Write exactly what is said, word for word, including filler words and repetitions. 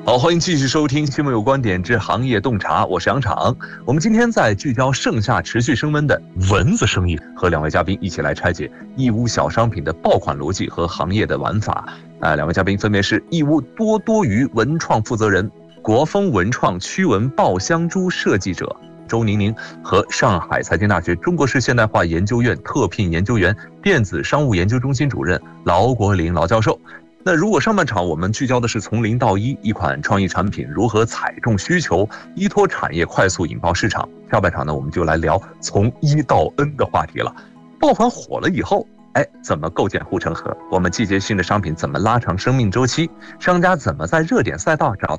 好，欢迎继续收听《新闻有观点之行业洞察》，我是杨昶。我们今天在聚焦盛夏持续升温的蚊子生意，和两位嘉宾一起来拆解义乌小商品的爆款逻辑和行业的玩法。呃，两位嘉宾分别是义乌多多鱼文创负责人、国风文创驱蚊爆香珠设计者周宁宁和上海财经大学中国式现代化研究院特聘研究员、电子商务研究中心主任劳国林劳教授。那如果上半场我们聚焦的是从零到一，一款创意产品如何踩中需求，依托产业快速引爆市场，下半场呢，我们就来聊从一到 N 的话题了。爆款火了以后，哎，怎么构建护城河？我们季节性的商品怎么拉长生命周期？商家怎么在热点赛道找